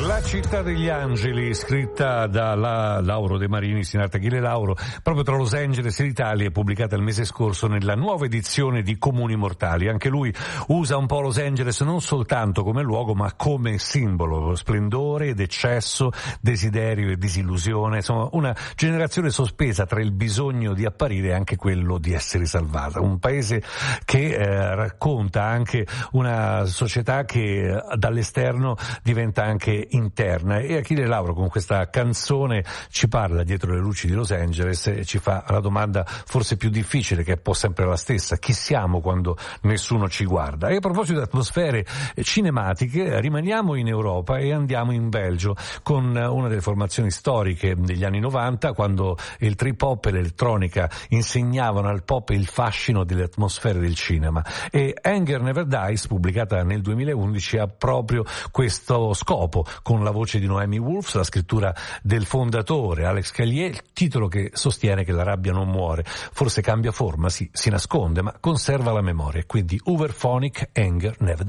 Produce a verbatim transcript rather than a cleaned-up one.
La città degli angeli, scritta da la Lauro De Marinis in arte Achille Lauro, proprio tra Los Angeles e l'Italia, è pubblicata il mese scorso nella nuova edizione di Comuni Mortali. Anche lui usa un po' Los Angeles non soltanto come luogo, ma come simbolo, splendore ed eccesso, desiderio e disillusione, insomma una generazione sospesa tra il bisogno di apparire e anche quello di essere salvata. Un paese che eh, racconta anche una società che eh, dall'esterno diventa anche interna, e Achille Lauro con questa canzone ci parla dietro le luci di Los Angeles e ci fa la domanda forse più difficile, che è un po' sempre la stessa: chi siamo quando nessuno ci guarda? E a proposito di atmosfere cinematiche, rimaniamo in Europa e andiamo in Belgio con una delle formazioni storiche degli anni novanta, quando il trip hop e l'elettronica insegnavano al pop il fascino delle atmosfere del cinema, e Anger Never Dies, pubblicata nel duemilaundici, ha proprio questo scopo, con la voce di Noemi Wolf, la scrittura del fondatore Alex Callier, il titolo che sostiene che la rabbia non muore, forse cambia forma, sì, si nasconde, ma conserva la memoria. Quindi Uberphonic, Anger Never